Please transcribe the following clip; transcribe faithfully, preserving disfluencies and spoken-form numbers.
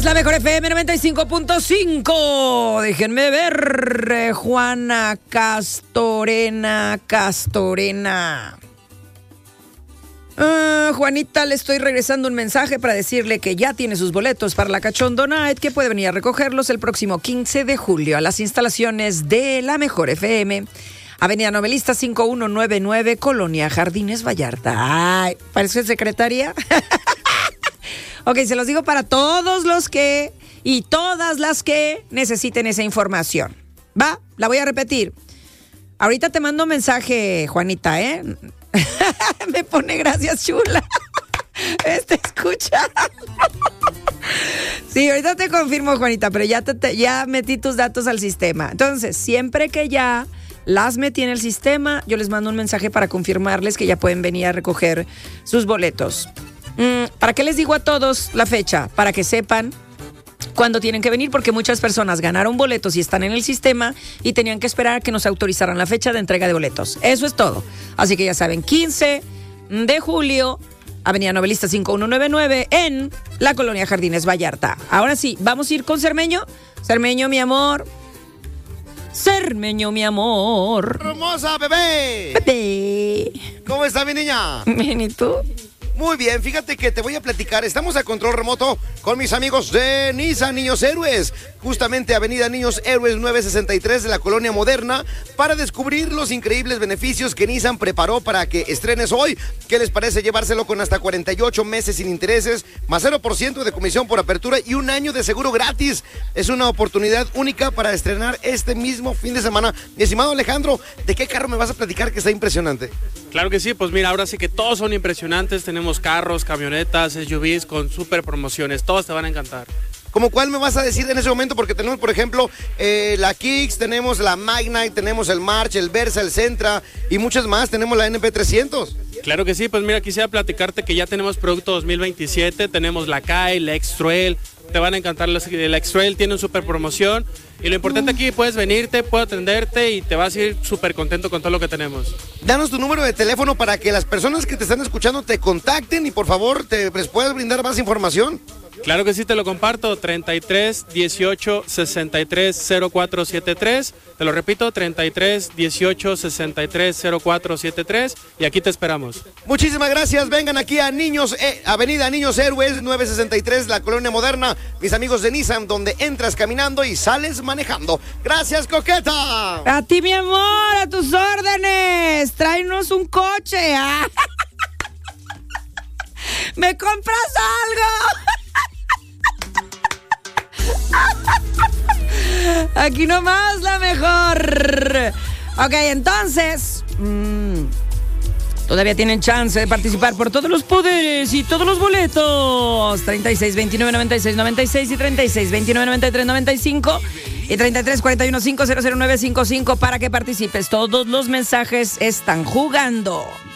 La mejor F M noventa y cinco punto cinco. Déjenme ver. eh, Juana Castorena, Castorena. Ah, Juanita, le estoy regresando un mensaje para decirle que ya tiene sus boletos para la Cachondo Night, que puede venir a recogerlos el próximo quince de julio a las instalaciones de la mejor F M. Avenida Novelista cinco uno nueve nueve, Colonia Jardines Vallarta. Ay, ¿parece secretaria? Ok, se los digo para todos los que y todas las que necesiten esa información. Va, la voy a repetir. Ahorita te mando un mensaje, Juanita, ¿eh? Me pone gracias, chula. Este escucha. Sí, ahorita te confirmo, Juanita, pero ya, te, te, ya metí tus datos al sistema. Entonces, siempre que ya las metí en el sistema, yo les mando un mensaje para confirmarles que ya pueden venir a recoger sus boletos. ¿Para qué les digo a todos la fecha? Para que sepan cuándo tienen que venir, porque muchas personas ganaron boletos y están en el sistema y tenían que esperar a que nos autorizaran la fecha de entrega de boletos. Eso es todo. Así que ya saben, quince de julio, Avenida Novelista cinco uno nueve nueve, en la Colonia Jardines Vallarta. Ahora sí, vamos a ir con Cermeño. Cermeño, mi amor. Cermeño, mi amor. ¡Hermosa, bebé! Bebé. ¿Cómo está mi niña? Bien, ¿y tú? Muy bien, fíjate que te voy a platicar. Estamos a control remoto con mis amigos de Nissan Niños Héroes, justamente Avenida Niños Héroes nueve sesenta y tres de la Colonia Moderna, para descubrir los increíbles beneficios que Nissan preparó para que estrenes hoy. ¿Qué les parece llevárselo con hasta cuarenta y ocho meses sin intereses, más cero por ciento de comisión por apertura y un año de seguro gratis? Es una oportunidad única para estrenar este mismo fin de semana. Mi estimado Alejandro, ¿de qué carro me vas a platicar que está impresionante? Claro que sí, pues mira, ahora sí que todos son impresionantes. Tenemos carros, camionetas, S U Vs con súper promociones, todos te van a encantar. ¿Cómo cuál me vas a decir en ese momento? Porque tenemos, por ejemplo, eh, la Kicks, tenemos la Magnite, tenemos el March, el Versa, el Sentra y muchas más. Tenemos la N P trescientos. Claro que sí, pues mira, quisiera platicarte que ya tenemos producto dos mil veintisiete, tenemos la Kai, la X-Trail, te van a encantar. La X-Trail tiene una súper promoción y lo importante aquí, puedes venirte, puedo atenderte y te vas a ir súper contento con todo lo que tenemos. Danos tu número de teléfono para que las personas que te están escuchando te contacten y por favor te les puedas brindar más información. Claro que sí, te lo comparto, treinta y tres, dieciocho, sesenta y tres, cero cuatro setenta y tres, te lo repito, treinta y tres, dieciocho, sesenta y tres, cero cuatro setenta y tres, y aquí te esperamos. Muchísimas gracias, vengan aquí a Niños, eh, Avenida Niños Héroes nueve sesenta y tres, la Colonia Moderna, mis amigos de Nissan, donde entras caminando y sales manejando. Gracias, coqueta. A ti, mi amor, a tus órdenes. Tráenos un coche. ¿Ah? ¿Me compras algo? Aquí nomás la mejor. Ok, entonces mmm, todavía tienen chance de participar por todos los poderes y todos los boletos. treinta y seis, veintinueve, noventa y seis, noventa y seis y treinta y seis, veintinueve, noventa y tres, noventa y cinco y treinta y tres, cuarenta y uno, cinco cero cero nueve cinco cinco para que participes. Todos los mensajes están jugando.